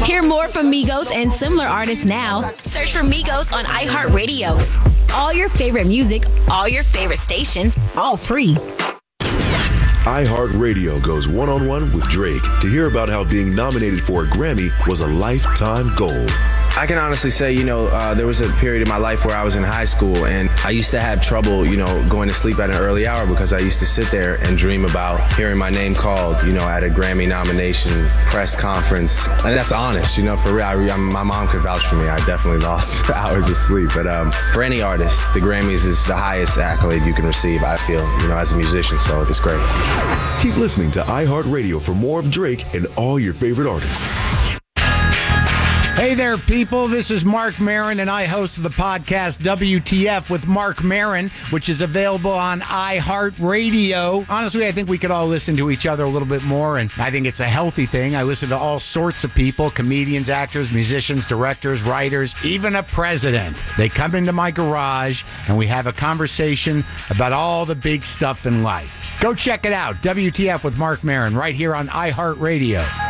Hear more from Migos and similar artists now. Search for Migos on iHeartRadio. All your favorite music, all your favorite stations, all free. iHeartRadio goes one-on-one with Drake to hear about how being nominated for a Grammy was a lifetime goal. I can honestly say, there was a period in my life where I was in high school and I used to have trouble, going to sleep at an early hour because I used to sit there and dream about hearing my name called, at a Grammy nomination press conference. And that's honest, for real. My mom could vouch for me. I definitely lost hours of sleep. But for any artist, the Grammys is the highest accolade you can receive, I feel, as a musician. So it's great. Keep listening to iHeartRadio for more of Drake and all your favorite artists. Hey there, people. This is Mark Maron, and I host the podcast WTF with Mark Maron, which is available on iHeartRadio. Honestly, I think we could all listen to each other a little bit more, and I think it's a healthy thing. I listen to all sorts of people, comedians, actors, musicians, directors, writers, even a president. They come into my garage, and we have a conversation about all the big stuff in life. Go check it out, WTF with Mark Maron, right here on iHeartRadio.